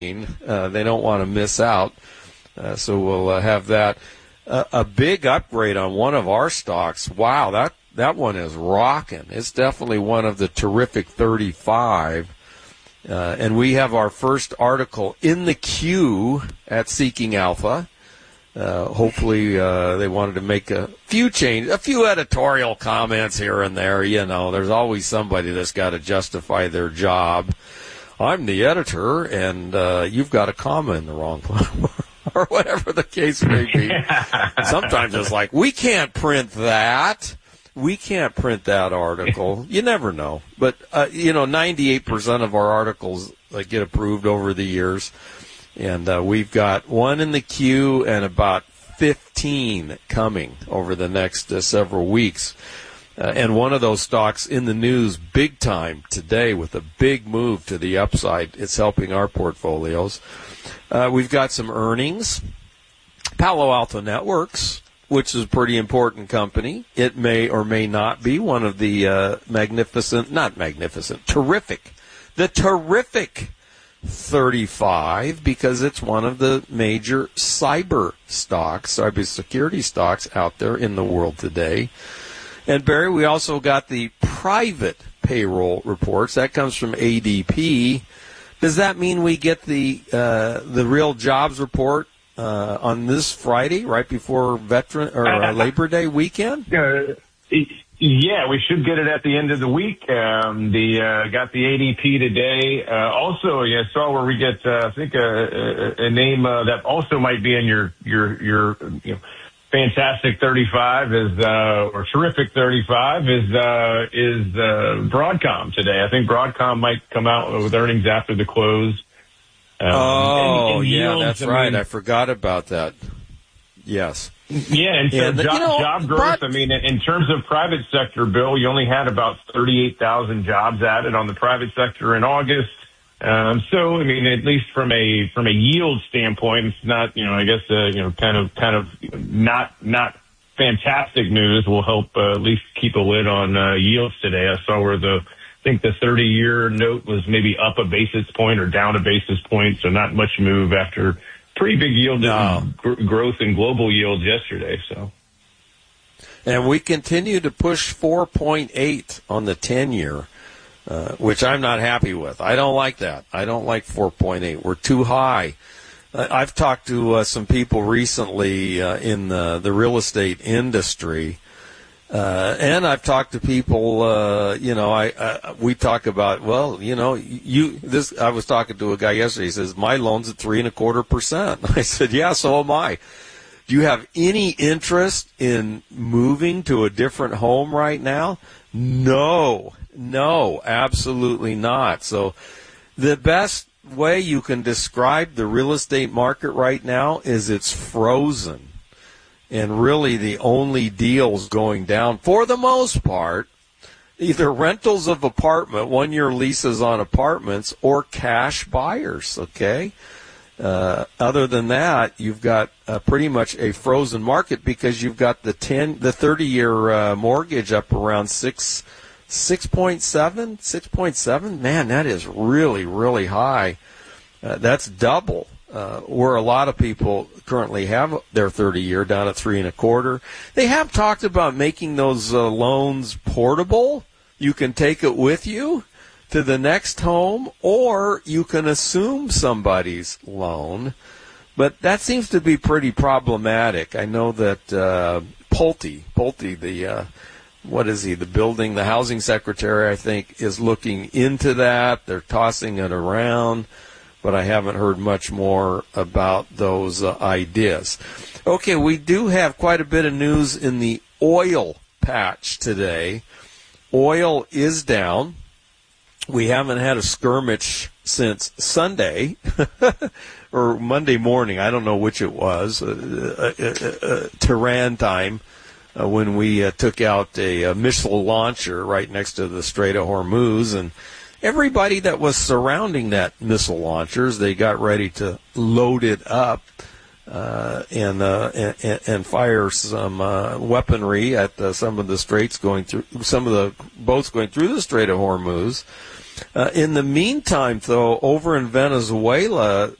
They don't want to miss out. So we'll have that. A big upgrade on one of our stocks. Wow, that one is rocking. It's definitely one of the terrific 35. And we have our first article in the queue at Seeking Alpha. Hopefully they wanted to make a few changes, a few editorial comments here and there. You know, there's always somebody that's got to justify their job. I'm the editor, and you've got a comma in the wrong place, or whatever the case may be. Sometimes it's like, we can't print that. We can't print that article. You never know. But, 98% of our articles get approved over the years. And we've got one in the queue and about 15 coming over the next several weeks. And one of those stocks in the news big time today with a big move to the upside. It's helping our portfolios. We've got some earnings. Palo Alto Networks, which is a pretty important company. It may or may not be one of the terrific 35, because it's one of the major cybersecurity stocks out there in the world today. And Barry, we also got the private payroll reports. That comes from ADP. Does that mean we get the real jobs report on this Friday, right before Labor Day weekend? Yeah, we should get it at the end of the week. Got the ADP today. Also, I saw where we get I think a name that also might be in your fantastic 35 or terrific 35 is Broadcom today. I think Broadcom might come out with earnings after the close. Yields, that's right. I forgot about that. Yes. Yeah, and so job growth, in terms of private sector, Bill, you only had about 38,000 jobs added on the private sector in August. So, at least from a yield standpoint, it's not, kind of not fantastic news. Will help at least keep a lid on yields today. I saw where I think the 30-year note was maybe up a basis point or down a basis point, so not much move after pretty big yield growth in global yields yesterday. So, and we continue to push 4.8 on the 10-year, which I'm not happy with. I don't like that. I don't like 4.8. We're too high. I've talked to some people recently in the real estate industry. And I've talked to people, we talk about, I was talking to a guy yesterday. He says, my loan's at 3.25%. I said, yeah, so am I. Do you have any interest in moving to a different home right now? No, absolutely not. So the best way you can describe the real estate market right now is it's frozen. And really the only deals going down, for the most part, either rentals of apartment, 1-year leases on apartments, or cash buyers, okay? Other than that, you've got pretty much a frozen market because you've got the 30-year mortgage up around 6.7. Man, that is really, really high. That's double. Where a lot of people currently have their 30-year down at 3.25. They have talked about making those loans portable. You can take it with you to the next home, or you can assume somebody's loan. But that seems to be pretty problematic. I know that Pulte, the housing secretary, I think, is looking into that. They're tossing it around, but I haven't heard much more about those ideas. Okay, we do have quite a bit of news in the oil patch today. Oil is down. We haven't had a skirmish since Sunday or Monday morning. I don't know which it was, Tehran time, when we took out a missile launcher right next to the Strait of Hormuz, and everybody that was surrounding that missile launchers, they got ready to load it up and fire some weaponry at some of the boats going through the Strait of Hormuz. In the meantime, though, over in Venezuela,